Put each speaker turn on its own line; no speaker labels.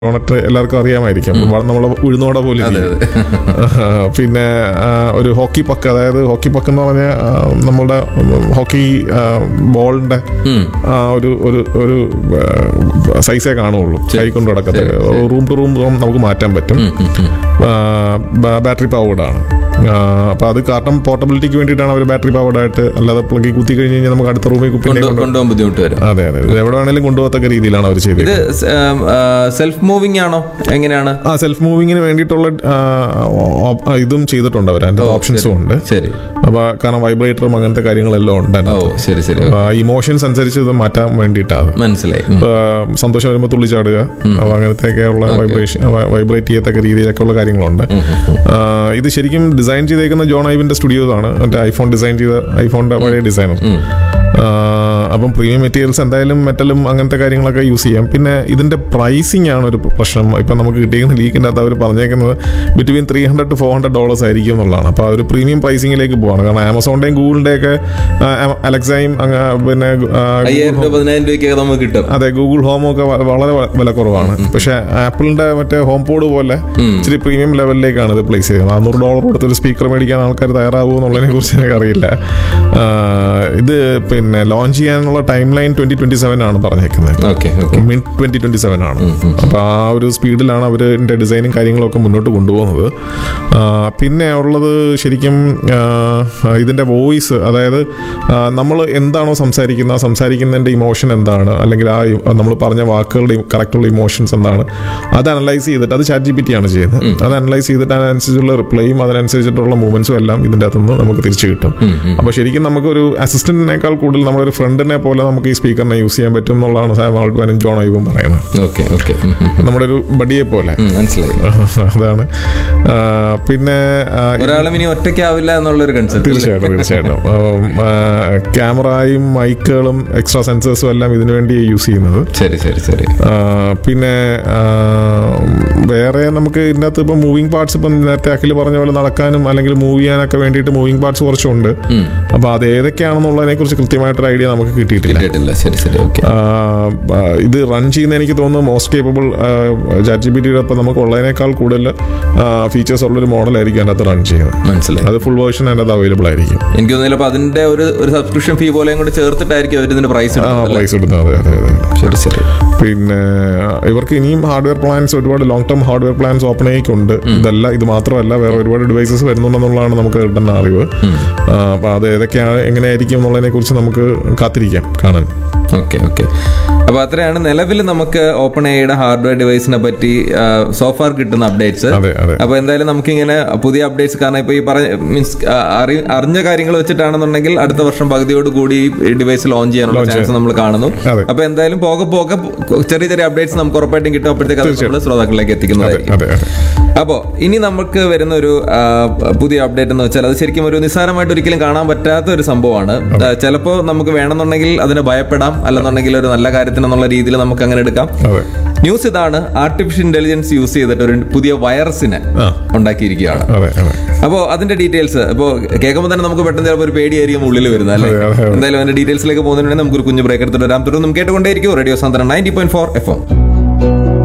Doughnut എല്ലാവർക്കും അറിയാമായിരിക്കും. നമ്മളെ ഉഴുന്നോട പോലെ. പിന്നെ ഒരു ഹോക്കി പക്ക്, അതായത് ഹോക്കി പക്ക് എന്ന് പറഞ്ഞാൽ നമ്മളുടെ ഹോക്കി ബോളിന്റെ ഒരു സൈസേ കാണുള്ളൂ, കൈ കൊണ്ട് നടക്കത്തെ. റൂം ടു റൂം നമുക്ക് മാറ്റാൻ പറ്റും. ബാറ്ററി പവർഡ് ആണ്. അപ്പൊ അത് കാരണം പോർട്ടബിലിറ്റിക്ക് വേണ്ടിയിട്ടാണ് അവർ ബാറ്ററി പവർഡ് ആയിട്ട്. അല്ലാതെ പ്ലഗ് കുത്തി കഴിഞ്ഞ് കഴിഞ്ഞാൽ നമുക്ക് അടുത്ത റൂമിൽ
കൊണ്ടുപോകാൻ ബുദ്ധിമുട്ട് വരും.
അതെ അതെ, എവിടെ വേണേലും കൊണ്ടുപോകത്തക്ക രീതിയിലാണ് അവർ ചെയ്തത്.
സെൽഫ് മൂവിംഗ് ആണോ, എങ്ങനെയാണ്?
സെൽഫ് മൂവിങ്ങിന് വേണ്ടിയിട്ടുള്ള ഇതും ചെയ്തിട്ടുണ്ട് അവർ, അതിന്റെ ഓപ്ഷൻസും ഉണ്ട്.
ശരി.
അപ്പൊ കാരണം വൈബ്രേറ്ററും അങ്ങനത്തെ കാര്യങ്ങളെല്ലാം ഉണ്ട്.
ശരി ശരി.
ഇമോഷൻസ് അനുസരിച്ച് ഇത് മാറ്റാൻ വേണ്ടിയിട്ടാണ്.
മനസ്സിലായി.
സന്തോഷം വരുമ്പോൾ തുള്ളിച്ചാടുക, അപ്പൊ അങ്ങനത്തെയൊക്കെയുള്ള വൈബ്രേറ്റ് ചെയ്യത്തക്ക രീതിയിലൊക്കെ ഉള്ള കാര്യങ്ങളുണ്ട്. ഇത് ശരിക്കും ഡിസൈൻ ചെയ്തേക്കുന്ന ജോൺ ഐവിന്റെ സ്റ്റുഡിയോസ് ആണ്. മറ്റേ ഐഫോൺ ഡിസൈൻ ചെയ്ത ഐഫോണിന്റെ പഴയ ഡിസൈനും. അപ്പം പ്രീമിയം മെറ്റീരിയൽസ് എന്തായാലും മെറ്റലും അങ്ങനത്തെ കാര്യങ്ങളൊക്കെ യൂസ് ചെയ്യാം. പിന്നെ ഇതിന്റെ പ്രൈസിംഗ് ആണ് ഒരു പ്രശ്നം. ഇപ്പം നമുക്ക് കിട്ടിയിരിക്കുന്ന ലീക്കിൻ്റെ അകത്ത് അവർ പറഞ്ഞേക്കുന്നത് ബിറ്റ്വീൻ $300 to $400 ആയിരിക്കും എന്നുള്ളതാണ്. അപ്പോൾ ഒരു പ്രീമിയം പ്രൈസിംഗിലേക്ക് പോവാണ്. കാരണം ആമസോണിന്റെയും ഗൂഗിളിന്റെ ഒക്കെ അലക്സയും പിന്നെ അതെ, ഗൂഗിൾ ഹോമും ഒക്കെ വളരെ വില കുറവാണ്. പക്ഷെ ആപ്പിളിന്റെ മറ്റേ ഹോം പോഡ് പോലെ ഇച്ചിരി പ്രീമിയം ലെവലിലേക്കാണ് ഇത് പ്ലേസ് ചെയ്യുന്നത്. $600 കൊടുത്തൊരു സ്പീക്കർ മേടിക്കാൻ ആൾക്കാർ തയ്യാറാവുമോ എന്നുള്ളതിനെ കുറിച്ച് എനിക്ക് അറിയില്ല. ഇത് പിന്നെ ലോഞ്ച് ചെയ്യാനുള്ള ടൈം ലൈൻ 2027 ആണ് പറഞ്ഞേക്കുന്നത്. മിഡ് 2027 ആണ്. അപ്പൊ ആ ഒരു സ്പീഡിലാണ് അവരുടെ ഡിസൈനും കാര്യങ്ങളൊക്കെ മുന്നോട്ട് കൊണ്ടുപോകുന്നത്. പിന്നെ ഉള്ളത് ശരിക്കും ഇതിന്റെ വോയിസ്, അതായത് നമ്മൾ എന്താണോ സംസാരിക്കുന്നതിന്റെ ഇമോഷൻ എന്താണ്, അല്ലെങ്കിൽ ആ നമ്മൾ പറഞ്ഞ വാക്കുകളുടെ കറക്റ്റുള്ള ഇമോഷൻസ് എന്താണ്, അത് അനലൈസ് ചെയ്തിട്ട്, അത് ChatGPT ആണ് ചെയ്യുന്നത്. അത് അനലൈസ് ചെയ്തിട്ട് അതിനനുസരിച്ചുള്ള റിപ്ലൈയും അതിനനുസരിച്ചിട്ടുള്ള മൂവ്മെന്റ്സും എല്ലാം ഇതിന്റെ അകത്തുനിന്ന് നമുക്ക് തിരിച്ചു കിട്ടും. അപ്പൊ ശരിക്കും നമുക്കൊരു അസിസ്റ്റന്റിനേക്കാൾ കൂടുതൽ നമ്മളൊരു ഫ്രണ്ടിനെ പോലെ നമുക്ക് ഈ സ്പീക്കറിനെ യൂസ് ചെയ്യാൻ പറ്റും എന്നുള്ളതാണ് സാം ആൾട്ട്മാനും ജോൺ ഐവും പറയുന്നത്. നമ്മുടെ ഒരു ബഡിയെ പോലെ. അതാണ്. പിന്നെ
ഒറ്റയ്ക്കാവില്ല എന്നുള്ളൊരു കൺസെപ്റ്റ്.
തീർച്ചയായിട്ടും ക്യാമറയും മൈക്കുകളും എക്സ്ട്രാ സെൻസേഴ്സും എല്ലാം ഇതിനു വേണ്ടി യൂസ് ചെയ്യുന്നത്. പിന്നെ വേറെ നമുക്ക് ഇതിൻ്റെ അകത്ത് ഇപ്പം മൂവിങ് പാർട്സ്, ഇപ്പം നേരത്തെ അഖിൽ പറഞ്ഞ പോലെ നടക്കാനും അല്ലെങ്കിൽ മൂവ് ചെയ്യാനൊക്കെ വേണ്ടിയിട്ട് മൂവിങ് പാർട്സ് കുറച്ചുണ്ട്. അപ്പൊ അത് ഏതൊക്കെയാണെന്നുള്ളതിനെ കുറിച്ച് കൃത്യമായിട്ടൊരു ഐഡിയ നമുക്ക് കിട്ടിയിട്ടില്ല. ഇത് റൺ ചെയ്യുന്ന എനിക്ക് തോന്നുന്നു മോസ്റ്റ് കേപ്പബിൾ ChatGPTയുടെ ഒപ്പം നമുക്ക് ഉള്ളതിനേക്കാൾ കൂടുതൽ ഫീച്ചേഴ്സ് ഉള്ളൊരു മോഡലായിരിക്കും അതിനകത്ത് റൺ ചെയ്യുന്നത്. മനസ്സിലായി. അത് ഫുൾ വേർഷൻ അതിനകത്ത് അവൈലബിൾ ആയിരിക്കും.
എനിക്ക് തോന്നുന്നില്ല അതിന്റെ ഒരു സബ്സ്ക്രിപ്ഷൻ ഫീ പോലെയും കൂടി ചേർത്തിട്ടായിരിക്കും അവർ ഇതിന്റെ പ്രൈസ്
ഇടുന്നത്. അതെ അതെ അതെ. പിന്നെ ഇവർക്ക് ഇനിയും ഹാർഡ്വെയർ പ്ലാൻസ്, ഒരുപാട് long term hardware plans open ആയിക്കൊണ്ട്. ഇത് മാത്രമല്ല, വേറെ ഒരുപാട് ഡിവൈസസ് വരുന്നുണ്ടെന്നുള്ളതാണ് നമുക്ക് കിട്ടുന്ന അറിവ്. അപ്പൊ അത് ഏതൊക്കെയാണ്, എങ്ങനെയായിരിക്കും എന്നുള്ളതിനെ കുറിച്ച് നമുക്ക് കാത്തിരിക്കാം കാണാൻ.
ഓക്കെ. അപ്പൊ അത്രയാണ് നിലവിൽ നമുക്ക് ഓപ്പൺ എയുടെ ഹാർഡ്വെയർ ഡിവൈസിനെ പറ്റി സോഫാർ കിട്ടുന്ന അപ്ഡേറ്റ്സ്. അപ്പൊ എന്തായാലും നമുക്കിങ്ങനെ പുതിയ അപ്ഡേറ്റ്സ്, കാരണം ഇപ്പൊ ഈ അറിഞ്ഞ കാര്യങ്ങൾ വെച്ചിട്ടാണെന്നുണ്ടെങ്കിൽ അടുത്ത വർഷം പകുതിയോട് കൂടി ഈ ഡിവൈസ് ലോഞ്ച് ചെയ്യാനുള്ള ചാൻസ് നമ്മൾ കാണുന്നു. അപ്പൊ എന്തായാലും പോകെ ചെറിയ ചെറിയ അപ്ഡേറ്റ്സ് നമുക്ക് ഉറപ്പായിട്ടും കിട്ടും. അപ്പോഴത്തേക്ക് നമ്മൾ ശ്രോതാക്കളിലേക്ക് എത്തിക്കുന്നതായിരിക്കും. അപ്പോൾ ഇനി നമുക്ക് വരുന്ന ഒരു പുതിയ അപ്ഡേറ്റ് എന്ന് വെച്ചാൽ അത് ശരിക്കും ഒരു നിസ്സാരമായിട്ട് ഒരിക്കലും കാണാൻ പറ്റാത്ത ഒരു സംഭവമാണ്. ചിലപ്പോൾ നമുക്ക് വേണമെന്നുണ്ടെങ്കിൽ അതിനെ ഭയപ്പെടാം, അല്ലെന്നുണ്ടെങ്കിൽ ഒരു നല്ല കാര്യത്തിനെന്നുള്ള രീതിയിൽ നമുക്ക് അങ്ങനെ എടുക്കാം. ന്യൂസ് ഇതാണ്: ആർട്ടിഫിഷ്യൽ ഇന്റലിജൻസ് യൂസ് ചെയ്തിട്ട് ഒരു പുതിയ വൈറസിനെ ഉണ്ടാക്കിയിരിക്കുകയാണ്. അപ്പോൾ അതിന്റെ ഡീറ്റെയിൽസ് ഇപ്പോൾ കേൾക്കുമ്പോൾ തന്നെ നമുക്ക് പെട്ടെന്ന് ചിലപ്പോൾ ഒരു പേടിയായിരിക്കും ഉള്ളിൽ വരുന്നത്, അല്ലേ? എന്തായാലും അതിന്റെ ഡീറ്റെയിൽസിലേക്ക് പോകുന്നതിന് നമുക്കൊരു കുഞ്ഞു ബ്രേക്ക് എടുത്തിട്ട് വരാം. തുടർന്ന് നമുക്ക് കേട്ടുകൊണ്ടേയിരിക്കും റേഡിയോ സാന്ത്വനം 90.4 FM.